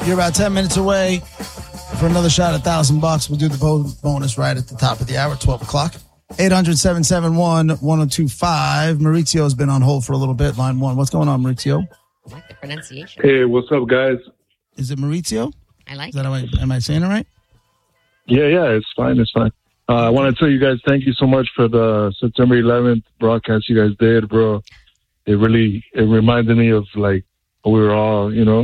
You're about 10 minutes away for another shot at $1,000. We'll do the bonus right at the top of the hour, 12 o'clock. 800-771-1025. Maurizio's been on hold for a little bit. Line 1. What's going on, Maurizio? I like the pronunciation. Hey, what's up, guys? Is it Maurizio? I like it. Am I saying it right? Yeah, it's fine. I want to tell you guys thank you so much for the September 11th broadcast you guys did, bro. It reminded me of, like, we were all, we're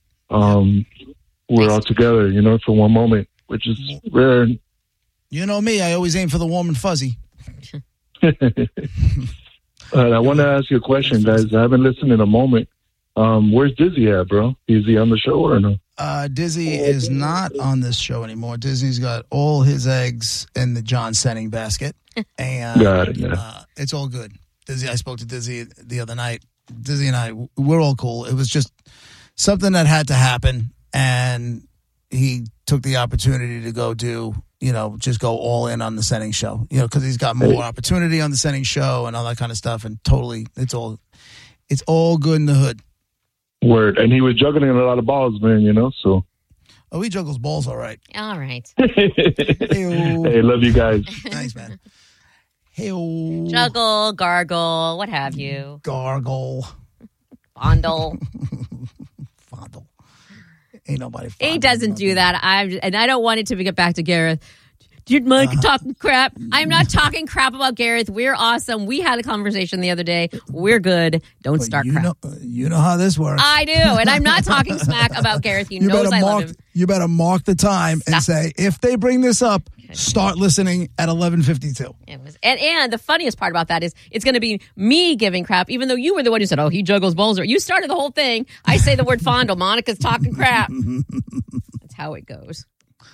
all together, for one moment, which is rare. You know me, I always aim for the warm and fuzzy. I want to ask you a question, guys. I haven't listened in a moment. Where's Dizzy at, bro? Is he on the show or no? Dizzy is not on this show anymore. Dizzy's got all his eggs in the John Senning basket. And got it, yeah. It's all good. Dizzy, I spoke to Dizzy the other night. Dizzy and I, we're all cool. It was just something that had to happen, and he took the opportunity to go do, just go all in on the Senning show, because he's got more opportunity on the Senning show and all that kind of stuff, and totally, it's all good in the hood. Word. And he was juggling a lot of balls, man, so. Oh, he juggles balls all right. All right. Hey, love you guys. Thanks, man. Hey-o. Juggle, gargle, what have you. Gargle. Fondle. Fondle. Ain't nobody fondle. He doesn't do that. I don't want it to get back to Gareth. Dude, Mike, talking crap. I'm not talking crap about Gareth. We're awesome. We had a conversation the other day. We're good. Don't start crap. You know how this works. I do, and I'm not talking smack about Gareth. You know I love him. You better mark the time and say, if they bring this up, start listening at 11:52. And the funniest part about that is it's going to be me giving crap, even though you were the one who said, oh, he juggles balls. You started the whole thing. I say the word fondle. Monica's talking crap. That's how it goes.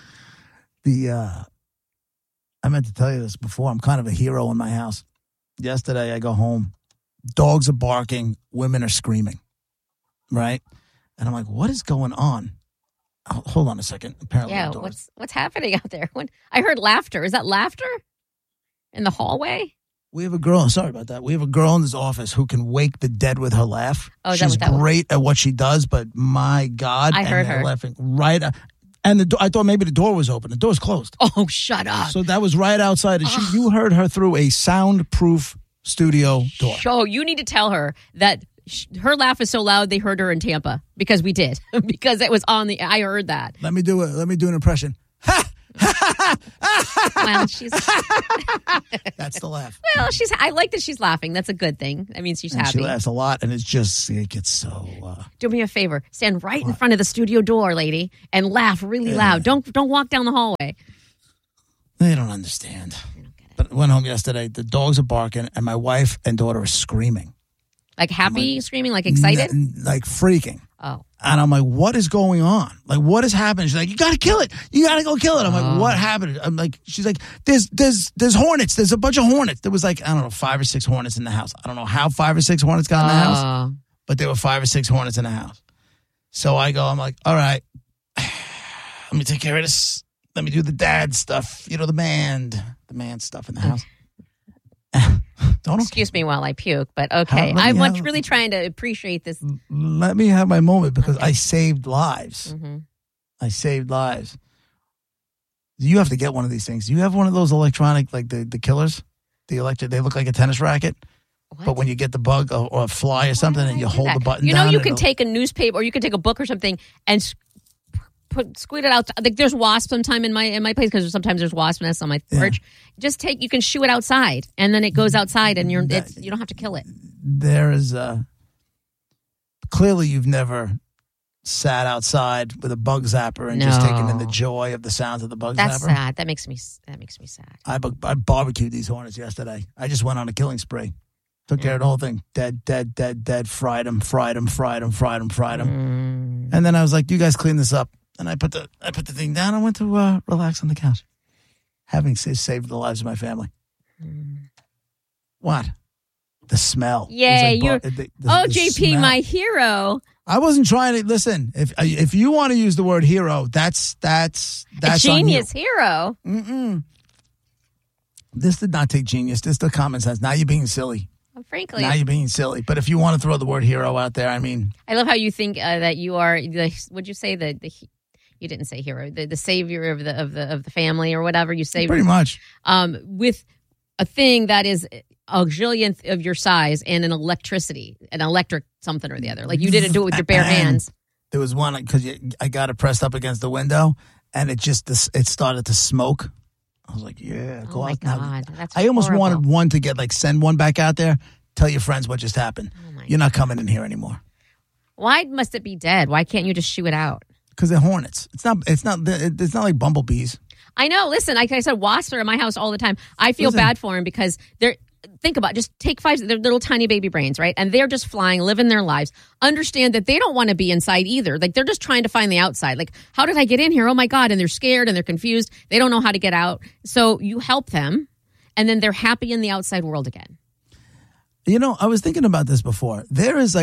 I meant to tell you this before. I'm kind of a hero in my house. Yesterday, I go home. Dogs are barking. Women are screaming. Right? And I'm like, what is going on? Oh, hold on a second. Apparently, yeah, what's happening out there? I heard laughter. Is that laughter in the hallway? We have a girl. Sorry about that. We have a girl in this office who can wake the dead with her laugh. Oh, she's great at what she does, but my God. I heard her. Laughing right. And I thought maybe the door was open. The door's closed. Oh, shut up. So that was right outside. You heard her through a soundproof studio door. So you need to tell her that her laugh is so loud they heard her in Tampa, because we did. Because it was I heard that. Let me do an impression. Well, she's that's the laugh. Well, I like that she's laughing. That's a good thing. That means she's happy. She laughs a lot, and it gets so. Do me a favor. Stand right in front of the studio door, lady, and laugh really loud. Don't walk down the hallway. They don't understand. But I went home yesterday. The dogs are barking, and my wife and daughter are screaming. Like happy, screaming, like excited? Like freaking. Oh. And I'm like, what is going on? Like, what is happening? She's like, you got to kill it. You got to go kill it. I'm like, what happened? I'm like, she's like, there's hornets. There's a bunch of hornets. There was like, I don't know, 5 or 6 hornets in the house. I don't know how 5 or 6 hornets got in the house, but there were 5 or 6 hornets in the house. So I'm like, all right, let me take care of this. Let me do the dad stuff. The man stuff in the house. Excuse me while I puke, but okay. I'm really trying to appreciate this. Let me have my moment, because I saved lives. Mm-hmm. I saved lives. You have to get one of these things. Do you have one of those electronic, like the killers? The electric, they look like a tennis racket. What? But when you get the bug or a fly or something and you hold the button down. You can take a newspaper, or you can take a book or something and squeeze it out. Like there's wasps sometime in my place, because sometimes there's wasp nests on my porch. Just you can shoo it outside, and then it goes outside, and you don't have to kill it. There is clearly you've never sat outside with a bug zapper and just taken in the joy of the sounds of the bug zapper. That's sad. That makes me sad. I barbecued these hornets yesterday. I just went on a killing spree. Took care of the whole thing. Dead. Fried them. And then I was like, you guys clean this up. And I put the thing down and went to relax on the couch, having saved the lives of my family. What? The smell. Yay! JP, smell. My hero. I wasn't trying to listen. If you want to use the word hero, that's a genius hero. This did not take genius. This is the common sense. Now you're being silly. Frankly, Now you're being silly. But if you want to throw the word hero out there, I mean, I love how you think that you are. Would you say you didn't say hero, the savior of the family or whatever you say? pretty much. With a thing that is a zillionth of your size and an electric something or the other. Like you didn't do it with your bare hands. There was one because I got it pressed up against the window, and it started to smoke. I was like, yeah, go out now. God, that's I almost horrible. wanted one to get send one back out there. Tell your friends what just happened. You're not coming in here anymore. Why must it be dead? Why can't you just shoo it out? Because they're hornets. It's not like bumblebees. I know. Listen, like I said, wasps are in my house all the time. I feel bad for them because they're. Think about it, just take 5. They're little tiny baby brains, right? And they're just flying, living their lives. Understand that they don't want to be inside either. Like they're just trying to find the outside. Like, how did I get in here? Oh my God! And they're scared and they're confused. They don't know how to get out. So you help them, and then they're happy in the outside world again. You know, I was thinking about this before. There is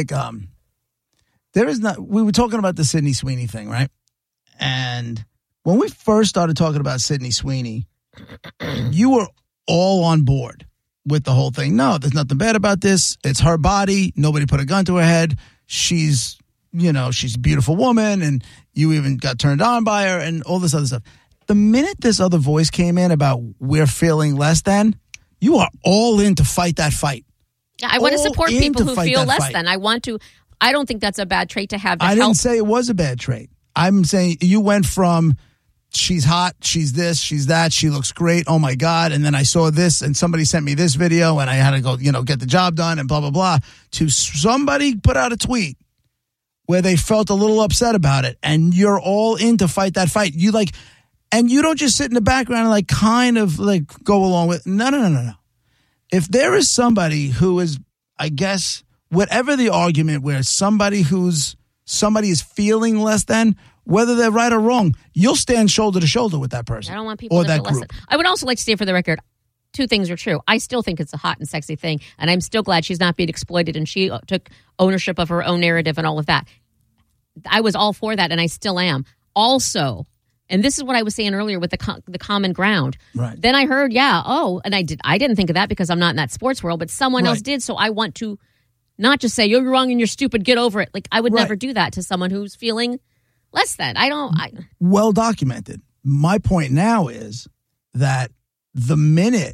not. We were talking about the Sydney Sweeney thing, right? And when we first started talking about Sydney Sweeney, you were all on board with the whole thing. No, there's nothing bad about this. It's her body. Nobody put a gun to her head. She's a beautiful woman, and you even got turned on by her and all this other stuff. The minute this other voice came in about we're feeling less than, you are all in to fight that fight. Yeah, I want to support people who feel less fight. than. I don't think that's a bad trait to have. I didn't say it was a bad trait. I'm saying you went from she's hot, she's this, she's that, she looks great, oh my God, and then I saw this and somebody sent me this video and I had to go, get the job done and blah, blah, blah, to somebody put out a tweet where they felt a little upset about it and you're all in to fight that fight. And you don't just sit in the background and kind of go along with, no. If there is somebody who is, I guess, whatever the argument where somebody is feeling less than, whether they're right or wrong, you'll stand shoulder to shoulder with that person. I don't want people or to that feel less group. than. I would also like to say for the record, 2 things are true. I still think it's a hot and sexy thing, and I'm still glad she's not being exploited and she took ownership of her own narrative and all of that. I was all for that, and I still am. Also, and this is what I was saying earlier with the common ground. Right. Then I heard, and I didn't think of that because I'm not in that sports world, but someone else did, so I want to not just say, you're wrong and you're stupid, get over it. I would never do that to someone who's feeling less than. Well documented. My point now is that the minute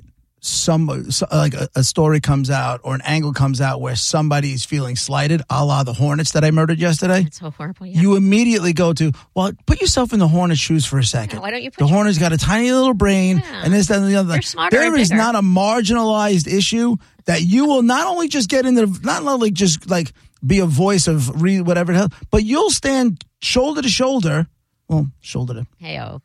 a story comes out or an angle comes out where somebody's feeling slighted, a la the Hornets that I murdered yesterday, it's so horrible. Yeah. You immediately go to, well, put yourself in the Hornets' shoes for a second. Yeah, why don't you? The Hornets got a tiny little brain, and this, that, and the other. They're smarter. There is not a marginalized issue that you will not only just get into, not only just be a voice of whatever the hell, but you'll stand shoulder to shoulder. Well, shoulder to. Hey-o.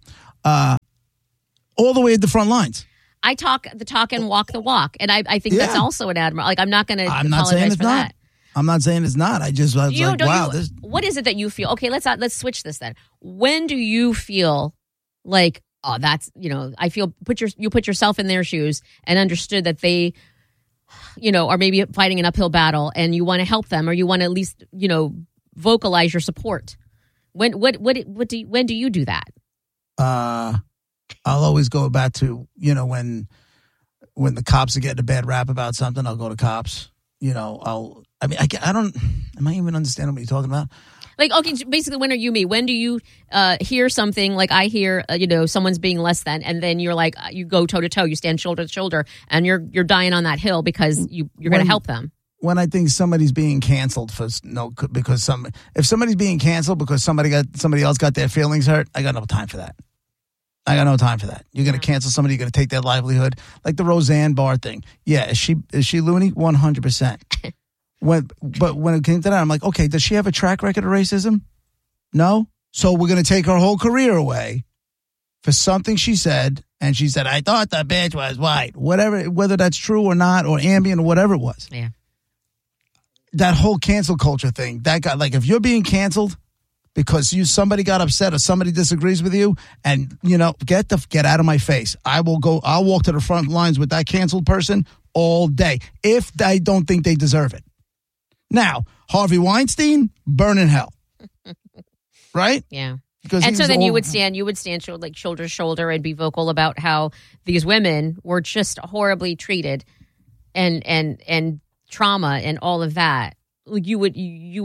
All the way at the front lines. I talk the talk and walk the walk, and I think that's also an admirable. I'm not going to apologize for that. I'm not saying it's not. I just was wow. What is it that you feel? Okay, let's switch this then. When do you feel like, oh, that's I feel you put yourself in their shoes and understood that they, are maybe fighting an uphill battle, and you want to help them, or you want to at least vocalize your support. When do you do that? I'll always go back to, when the cops are getting a bad rap about something, I'll go to cops. I don't, am I even understanding what you're talking about? Okay, basically, when are you me? When do you hear something like I hear, someone's being less than, and then you're like, you go toe to toe, you stand shoulder to shoulder, and you're dying on that hill because you're going to help them. When I think somebody's being canceled if somebody's being canceled because somebody else got their feelings hurt, I got no time for that. You're going to cancel somebody. You're going to take their livelihood, like the Roseanne Barr thing. Yeah, is she loony? 100%. But when it came to that, I'm like, okay, does she have a track record of racism? No. So we're going to take her whole career away for something she said, and she said, I thought that bitch was white. Whether that's true or not, or ambient or whatever it was. Yeah. That whole cancel culture thing, that got if you're being canceled because somebody got upset or somebody disagrees with you, and get out of my face. I'll walk to the front lines with that canceled person all day if I don't think they deserve it. Now, Harvey Weinstein, burn in hell. Right? Yeah. Because then you would stand shoulder to shoulder and be vocal about how these women were just horribly treated. and trauma and all of that, you would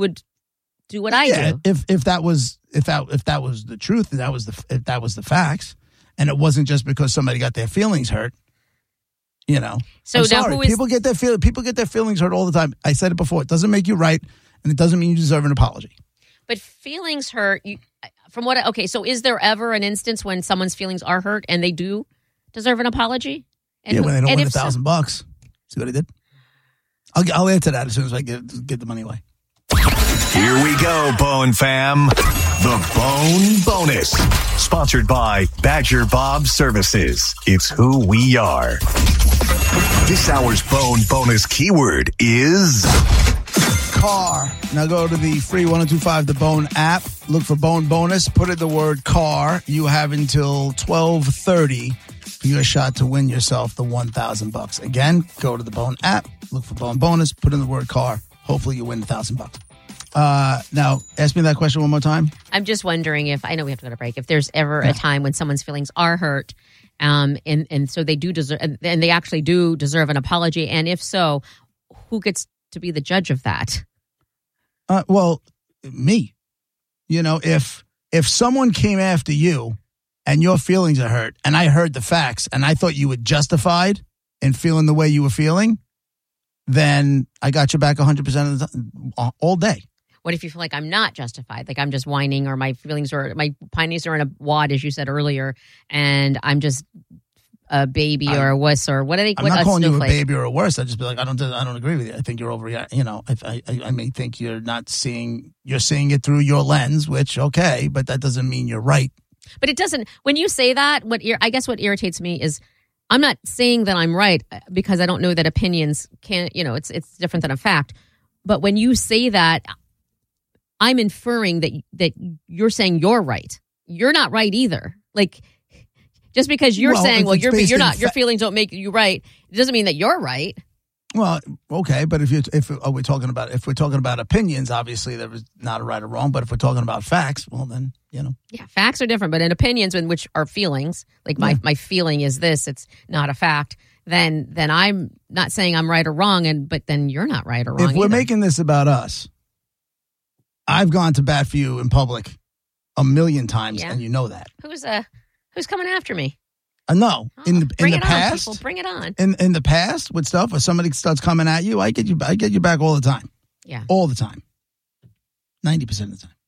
do what I do. If that was the truth, if that was the facts, and it wasn't just because somebody got their feelings hurt. So people get their feelings hurt all the time. I said it before. It doesn't make you right, and it doesn't mean you deserve an apology. But feelings hurt. So is there ever an instance when someone's feelings are hurt and they do deserve an apology? And when they don't win $1,000. See what I did? I'll answer that as soon as I get the money away. Here we go, Bone Fam. The Bone Bonus. Sponsored by Badger Bob Services. It's who we are. This hour's Bone Bonus keyword is... car. Now go to the free 1025 The Bone app. Look for Bone Bonus. Put in the word car. You have until 12:30 for your shot to win yourself the $1,000. Again, go to the Bone app. Look for Bone Bonus. Put in the word car. Hopefully you win the $1,000. Now, ask me that question one more time. I'm just wondering if, I know we have to go to break, if there's ever a time when someone's feelings are hurt, and so they do deserve, and they actually do deserve an apology, and if so, who gets to be the judge of that? Well, me. If someone came after you and your feelings are hurt, and I heard the facts, and I thought you were justified in feeling the way you were feeling, then I got your back 100% of the time, all day. What if you feel like I'm not justified? Like I'm just whining, or my feelings are, my panties are in a wad, as you said earlier, and I'm just a baby or a wuss, or what are they? I'm not calling you a baby or a wuss. I just be like, I don't agree with you. I think you're overreacting. I may think you're seeing it through your lens, which okay, but that doesn't mean you're right. But it doesn't. When you say that, I guess what irritates me is, I'm not saying that I'm right, because I don't know that opinions can't. It's different than a fact. But when you say that, I'm inferring that you're saying you're right. You're not right either. Like, just because you're saying, well, your feelings don't make you right, it doesn't mean that you're right. Well, okay, but if we're talking about opinions, obviously there is not a right or wrong. But if we're talking about facts, well, then Yeah, facts are different, but in opinions, in which are feelings, like my feeling is this, it's not a fact. Then I'm not saying I'm right or wrong, but then you're not right or wrong. If we're making this about us, I've gone to bat for you in public 1,000,000 times, and you know that. Who's coming after me? No, in the past, people, bring it on. In the past, with stuff, if somebody starts coming at you, I get you back all the time. Yeah, all the time, 90% of the time.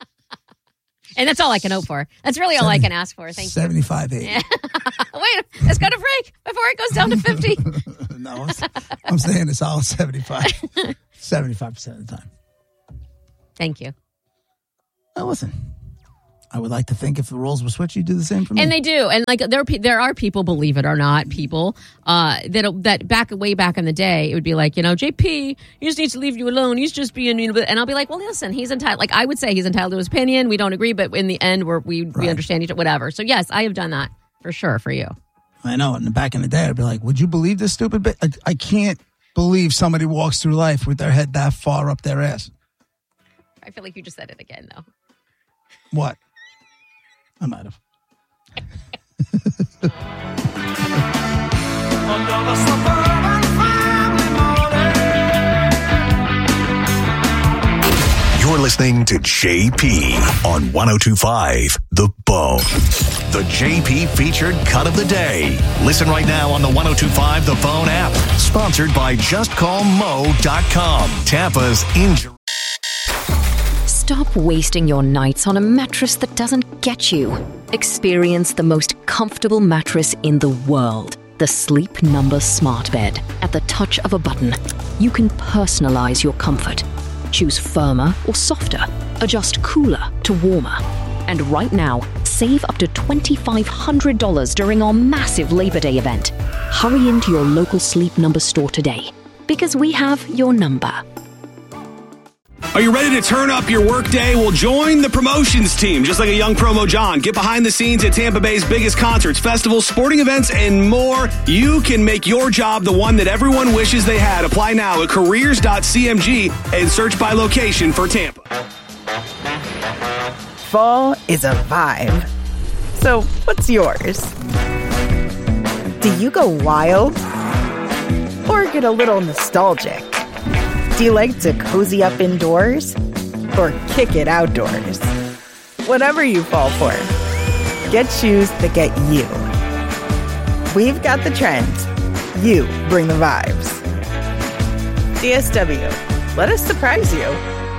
And that's all I can hope for. That's really all I can ask for. Thank 75, you. 75, 80. Yeah. Wait, let's go to break before it goes down to 50. No, I'm saying a solid 75, 75% of the time. Thank you. Now listen, I would like to think if the roles were switched, you'd do the same for me. And they do. And like there are people, believe it or not, people that way back in the day, it would be like, JP, he just needs to leave you alone. He's just being, and I'll be like, well, listen, he's entitled. Like I would say he's entitled to his opinion. We don't agree, but in the end, we understand each other, whatever. So yes, I have done that for sure for you. I know. And back in the day, I'd be like, would you believe this stupid bit? I can't believe somebody walks through life with their head that far up their ass. I feel like you just said it again, though. What? I might have. You're listening to JP on 102.5 The Bone. The JP featured cut of the day. Listen right now on the 102.5 The Bone app. Sponsored by JustCallMo.com. Tampa's injury. Stop wasting your nights on a mattress that doesn't get you. Experience the most comfortable mattress in the world. The Sleep Number Smart Bed. At the touch of a button, you can personalize your comfort. Choose firmer or softer. Adjust cooler to warmer. And right now, save up to $2,500 during our massive Labor Day event. Hurry into your local Sleep Number store today, because we have your number. Are you ready to turn up your workday? Well, join the promotions team, just like a young promo John. Get behind the scenes at Tampa Bay's biggest concerts, festivals, sporting events, and more. You can make your job the one that everyone wishes they had. Apply now at careers.cmg and search by location for Tampa. Fall is a vibe. So, what's yours? Do you go wild or get get a little nostalgic? Do you like to cozy up indoors or kick it outdoors? Whatever you fall for, get shoes that get you. We've got the trends. You bring the vibes. DSW, let us surprise you.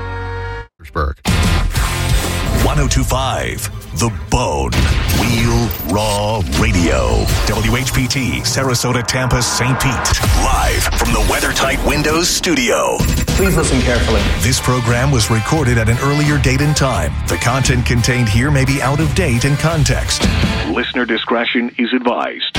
1025 The Bone. Real Raw Radio. WHPT, Sarasota, Tampa, St. Pete. Live from the WeatherTight Windows studio. Please listen carefully. This program was recorded at an earlier date and time. The content contained here may be out of date in context. Listener discretion is advised.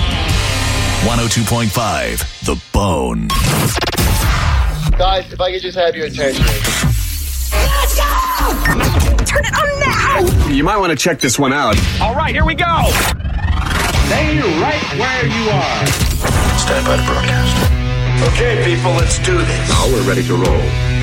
102.5 The Bone. Guys, if I could just have your attention. Let's go! Turn it on now! You might want to check this one out. All right, here we go. Stay right where you are. Stand by to broadcast. Okay, people, let's do this. Now we're ready to roll.